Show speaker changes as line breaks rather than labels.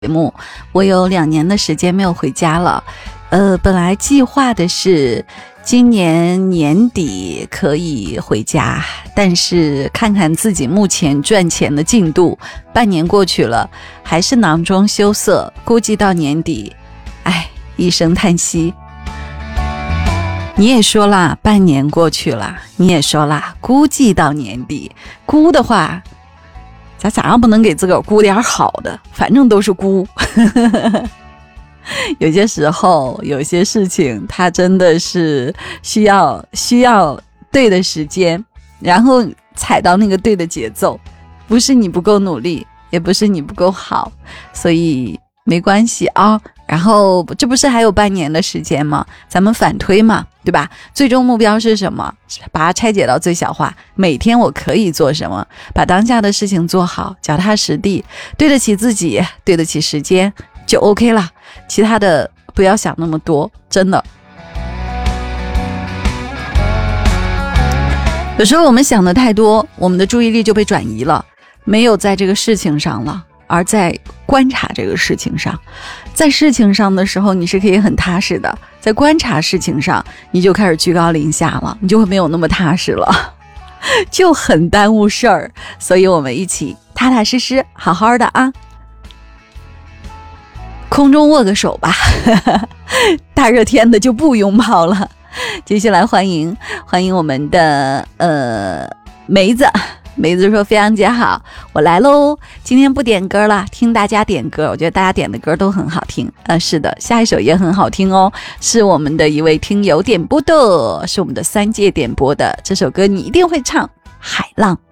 目，我有2年的时间没有回家了。本来计划的是今年年底可以回家，但是看看自己目前赚钱的进度，半年过去了，还是囊中羞涩，估计到年底，一声叹息。你也说啦，半年过去了，你也说啦，估计到年底，估的话，咱咋样不能给自个儿估点好的？反正都是估。有些时候，有些事情，它真的是需要对的时间，然后踩到那个对的节奏，不是你不够努力，也不是你不够好，所以没关系啊。然后这不是还有半年的时间吗？咱们反推嘛，对吧？最终目标是什么？把它拆解到最小化，每天我可以做什么？把当下的事情做好，脚踏实地，对得起自己，对得起时间，就 OK 了。其他的不要想那么多，真的。有时候我们想的太多，我们的注意力就被转移了，没有在这个事情上了，而在观察这个事情上。在事情上的时候你是可以很踏实的，在观察事情上你就开始居高临下了，你就会没有那么踏实了，就很耽误事儿。所以我们一起踏踏实实好好的啊，空中握个手吧。大热天的就不拥抱了。接下来欢迎我们的梅子说：“飞扬姐好，我来喽！今天不点歌了，听大家点歌，我觉得大家点的歌都很好听。是的，下一首也很好听哦，是我们的一位听友点播的，是我们的3届点播的，这首歌你一定会唱，《海浪》。”